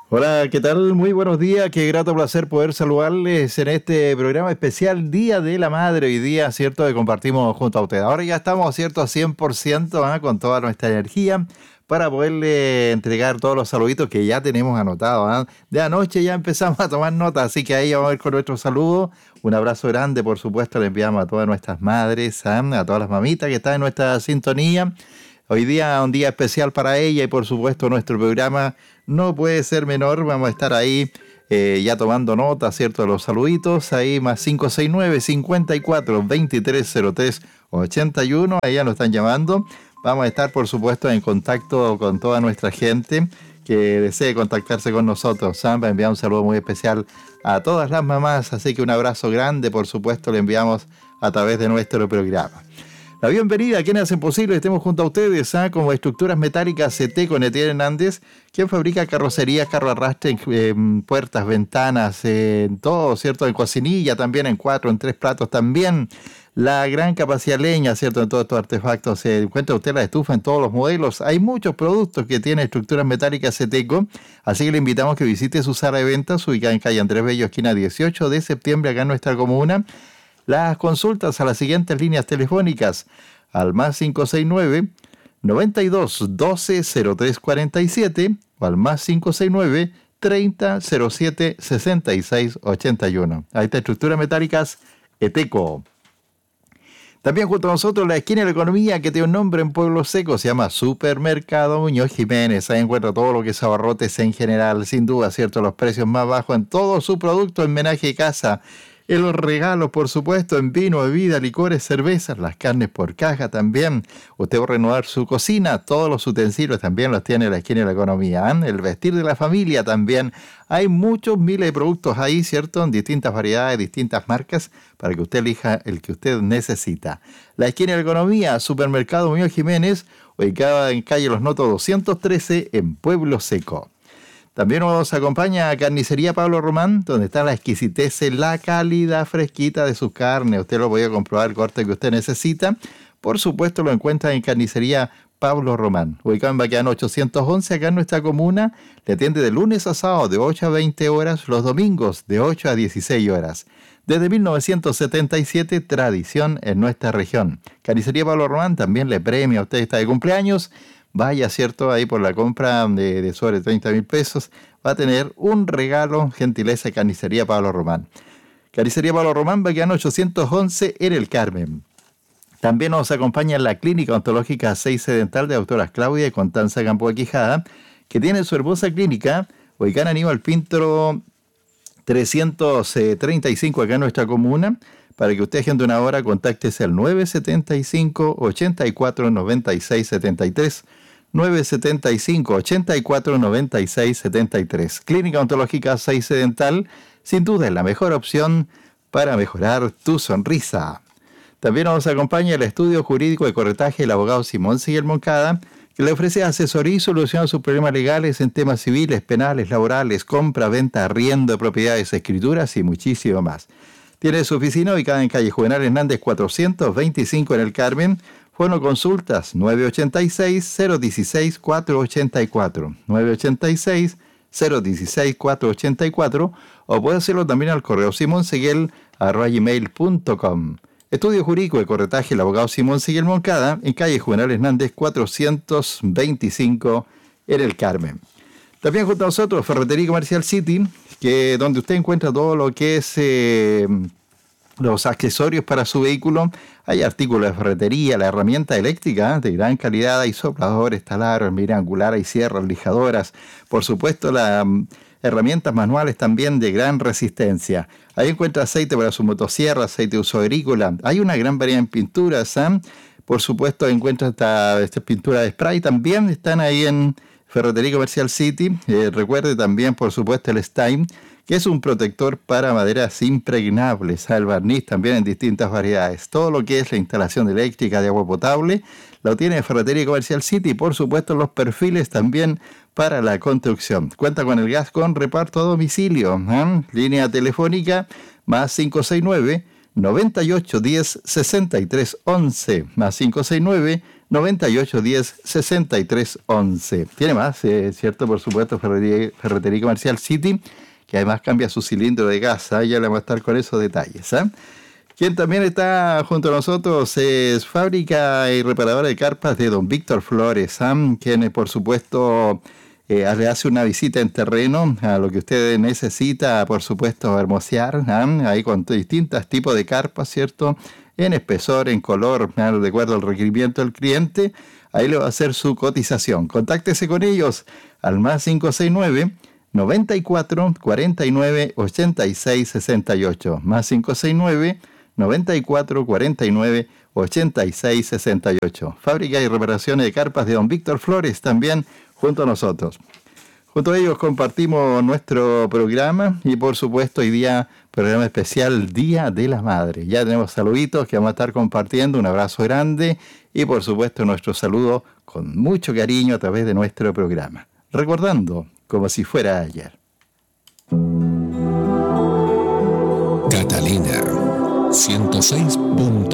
Hola, ¿qué tal? Muy buenos días, qué grato placer poder saludarles en este programa especial Día de la Madre, hoy día, ¿cierto?, que compartimos junto a ustedes. Ahora ya estamos, ¿cierto?, a 100%, con toda nuestra energía para poderle entregar todos los saluditos que ya tenemos anotados. De anoche ya empezamos a tomar nota, así que ahí vamos a ver con nuestro saludo. Un abrazo grande, por supuesto, le enviamos a todas nuestras madres, a todas las mamitas que están en nuestra sintonía. Hoy día un día especial para ella y por supuesto nuestro programa no puede ser menor. Vamos a estar ahí ya tomando nota, ¿cierto? De los saluditos. Ahí más 569-54-2303-81. Ahí ya nos están llamando. Vamos a estar por supuesto en contacto con toda nuestra gente que desee contactarse con nosotros. Para enviar un saludo muy especial a todas las mamás. Así que un abrazo grande, por supuesto, le enviamos a través de nuestro programa. La bienvenida a quienes hacen posible que estemos junto a ustedes, como Estructuras Metálicas CT con Etienne Hernández, quien fabrica carrocerías, carro arrastre, puertas, ventanas, en todo, ¿cierto? En cocinilla también, en 4, en 3 platos también. La gran capacidad leña, ¿cierto? En todos estos artefactos. Se encuentra usted la estufa en todos los modelos. Hay muchos productos que tiene Estructuras Metálicas CETECO, así que le invitamos que visite su sala de ventas, ubicada en calle Andrés Bello, esquina 18 de septiembre, acá en nuestra comuna. Las consultas a las siguientes líneas telefónicas al más 569 92 12 03 47 o al más 569 30 07 66 81. Ahí está Estructuras Metálicas ETECO. También junto a nosotros la esquina de la economía que tiene un nombre en Pueblo Seco, se llama Supermercado Muñoz Jiménez. Ahí encuentra todo lo que es abarrotes en general, sin duda, ¿cierto? Los precios más bajos en todo su producto en menaje de casa. En los regalos, por supuesto, en vino, bebida, licores, cervezas, las carnes por caja también. Usted va a renovar su cocina, todos los utensilios también los tiene la esquina de la economía. El vestir de la familia también. Hay muchos miles de productos ahí, ¿cierto? En distintas variedades, distintas marcas, para que usted elija el que usted necesita. La esquina de la economía, Supermercado Muñoz Jiménez, ubicada en calle Los Notos 213, en Pueblo Seco. También nos acompaña Carnicería Pablo Román, donde está la exquisitez, la calidad fresquita de su carne. Usted lo puede comprobar el corte que usted necesita. Por supuesto, lo encuentra en Carnicería Pablo Román, ubicado en Baqueano 811, acá en nuestra comuna. Le atiende de lunes a sábado de 8 a 20 horas, los domingos de 8 a 16 horas. Desde 1977, tradición en nuestra región. Carnicería Pablo Román también le premia a usted, está de cumpleaños. Vaya, ¿cierto? Ahí por la compra de sobre 30,000 pesos va a tener un regalo, gentileza de Carnicería Pablo Román. Carnicería Pablo Román, Baqueano 811 en el Carmen. También nos acompaña la Clínica Odontológica 6 Dental de Doctoras Claudia y Constanza Campo de Quijada, que tiene su hermosa clínica ubicada en Aníbal Pinto 335 acá en nuestra comuna. Para que usted agende una hora, contáctese al 975 84 96 73. 975 84 96 73. Clínica Odontológica 6 Dental, sin duda es la mejor opción para mejorar tu sonrisa. También nos acompaña el estudio jurídico de corretaje del abogado Simón Seguel Moncada, que le ofrece asesoría y solución a sus problemas legales en temas civiles, penales, laborales, compra, venta, arriendo de propiedades, escrituras y muchísimo más. Tiene su oficina ubicada en calle Juvenal Hernández 425 en el Carmen. Fono consultas 986-016-484. 986-016-484. O puede hacerlo también al correo simonseguel@gmail.com. Estudio jurídico de corretaje el abogado Simón Seguel Moncada en calle Juvenal Hernández 425 en el Carmen. También junto a nosotros Ferretería Comercial City, donde usted encuentra todo lo que es los accesorios para su vehículo. Hay artículos de ferretería, la herramienta eléctrica de gran calidad, hay sopladores, taladros, mira angular, hay sierras, lijadoras, por supuesto las herramientas manuales también de gran resistencia. Ahí encuentra aceite para su motosierra, aceite de uso agrícola. Hay una gran variedad en pinturas, por supuesto encuentra esta pintura de spray, también están ahí en Ferretería Comercial City. Recuerde también, por supuesto, el Stein, que es un protector para maderas impregnables. El barniz también en distintas variedades. Todo lo que es la instalación eléctrica de agua potable lo tiene en Ferretería Comercial City. Por supuesto, los perfiles también para la construcción. Cuenta con el gas con reparto a domicilio. Línea telefónica más 569 9810 6311 más 569 9810 6311. Tiene más, ¿cierto? Por supuesto, Ferretería Comercial City, que además cambia su cilindro de gas. Ya le vamos a estar con esos detalles. Quien también está junto a nosotros es Fábrica y Reparadora de Carpas de don Víctor Flores, quien por supuesto le hace una visita en terreno a lo que usted necesita, por supuesto, hermosear, ahí con distintos tipos de carpas, ¿cierto? En espesor, en color, de acuerdo al requerimiento del cliente. Ahí le va a hacer su cotización. Contáctese con ellos al más 569 94 49 86 68. Más 569 94 49 86 68. Fábrica y reparaciones de carpas de don Víctor Flores, también junto a nosotros. Junto a ellos compartimos nuestro programa y por supuesto hoy día programa especial Día de la Madre. Ya tenemos saluditos que vamos a estar compartiendo, un abrazo grande y por supuesto nuestro saludo con mucho cariño a través de nuestro programa. Recordando como si fuera ayer. Catalina 106.